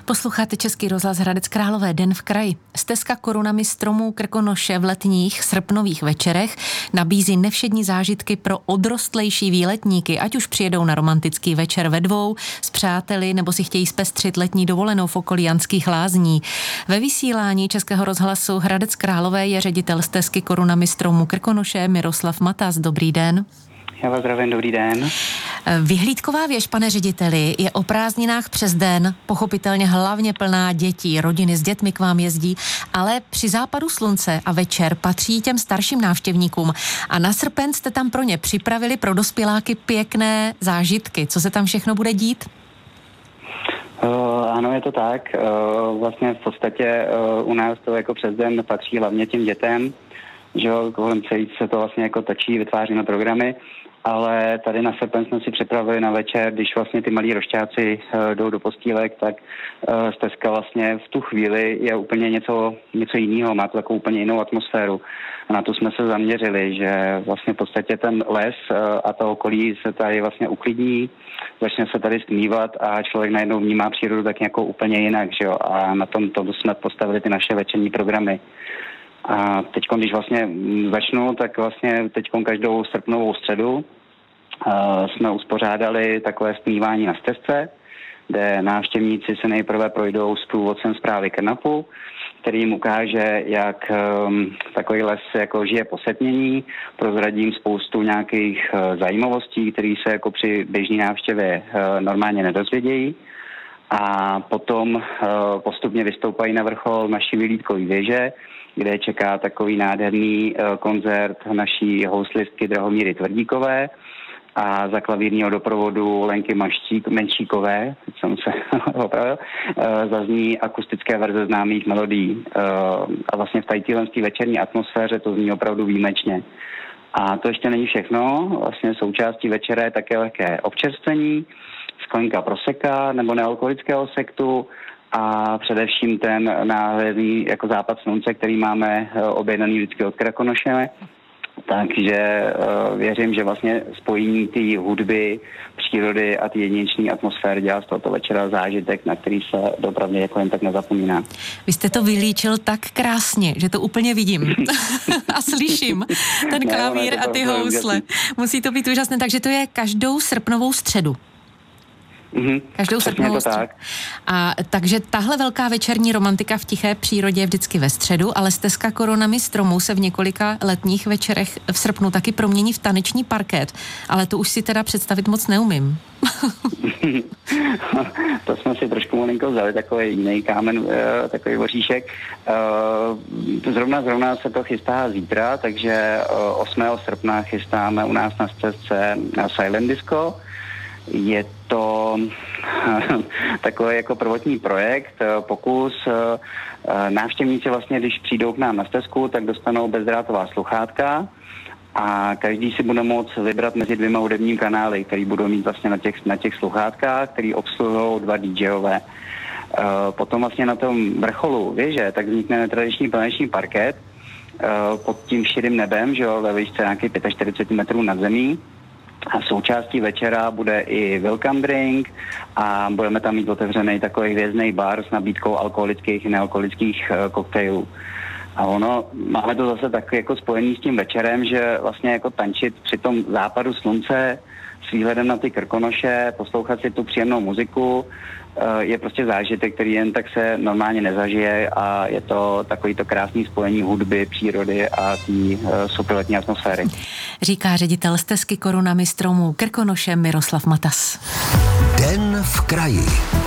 Posloucháte Český rozhlas Hradec Králové, Den v kraji. Stezka korunami stromů Krkonoše v letních srpnových večerech nabízí nevšední zážitky pro odrostlejší výletníky, ať už přijedou na romantický večer ve dvou s přáteli nebo si chtějí zpestřit letní dovolenou v okolí Janských Lázní. Ve vysílání Českého rozhlasu Hradec Králové je ředitel stezky korunami stromů Krkonoše Miroslav Matas. Dobrý den. Já vás zdravím, dobrý den. Vyhlídková věž, pane řediteli, je o prázdninách přes den, pochopitelně hlavně plná dětí, rodiny s dětmi k vám jezdí, ale při západu slunce a večer patří těm starším návštěvníkům a na srpen jste tam pro ně připravili pro dospěláky pěkné zážitky. Co se tam všechno bude dít? Ano, je to tak. Vlastně v podstatě u nás to jako přes den patří hlavně těm dětem, že jo, kolem celý se to vlastně jako točí, vytváříme programy, ale tady na srpen jsme si připravili na večer, když vlastně ty malí rošťáci jdou do postýlek, tak stezka vlastně v tu chvíli je úplně něco jiného, má to takovou úplně jinou atmosféru. A na to jsme se zaměřili, že vlastně v podstatě ten les a to okolí se tady vlastně uklidní, začne se tady stmívat a člověk najednou vnímá přírodu tak jako úplně jinak, že jo, a na tom jsme postavili ty naše večerní programy. A teď, když vlastně začnu, tak vlastně teď každou srpnovou středu jsme uspořádali takové stmívání na stezce, kde návštěvníci se nejprve projdou s průvodcem zprávy KNAPu, který jim ukáže, jak takový les jako žije po setmění, prozradím spoustu nějakých zajímavostí, které se jako při běžné návštěvě normálně nedozvědějí. A potom postupně vystoupají na vrchol naší vyhlídkové věže, kde čeká takový nádherný koncert naší houslistky Drahomíry Tvrdíkové a za klavírního doprovodu Lenky Menšíkové, teď jsem se opravil, zazní akustické verze známých melodií. A vlastně v téhle večerní atmosféře to zní opravdu výjimečně. A to ještě není všechno, vlastně součástí večera je také lehké občerstvení, sklenka proseka nebo nealkoholického sektu a především ten náhledný jako západ slunce, který máme objednaný vždycky od Krkonoše. Takže věřím, že vlastně spojení té hudby, přírody a ty jedinečné atmosféry dělá z tohoto večera zážitek, na který se dopravně jako jen tak nezapomíná. Vy jste to vylíčil tak krásně, že to úplně vidím a slyším ten klavír a ty housle. Musí to být úžasné, takže to je každou srpnovou středu. Každou srpnovou středu. A takže tahle velká večerní romantika v tiché přírodě je vždycky ve středu, ale stezka korunami stromů se v několika letních večerech v srpnu taky promění v taneční parket, ale to už si teda představit moc neumím. To jsme si trošku malinko vzali, takový jiný kámen, takový voříšek. Zrovna se to chystá zítra, takže 8. srpna chystáme u nás na stezce Silent Disco. Je to takový jako prvotní projekt, pokus. Návštěvníci vlastně, když přijdou k nám na stezku, tak dostanou bezdrátová sluchátka a každý si bude moct vybrat mezi 2 hudebními kanály, který budou mít vlastně na těch sluchátkách, který obsluhují 2 DJové. Potom vlastně na tom vrcholu věže tak vznikne netradiční planeční parket pod tím širým nebem, že jo, ve výšce nějakých 45 metrů nad zemí. A součástí večera bude i welcome drink a budeme tam mít otevřený takový hvězdný bar s nabídkou alkoholických i nealkoholických koktejlů. A máme to zase tak jako spojený s tím večerem, že vlastně jako tančit při tom západu slunce s výhledem na ty Krkonoše, poslouchat si tu příjemnou muziku, je prostě zážitek, který jen tak se normálně nezažije a je to takovýto krásný spojení hudby, přírody a té superletní atmosféry. Říká ředitel stezky korunami stromů Krkonoše Miroslav Matas. Den v kraji.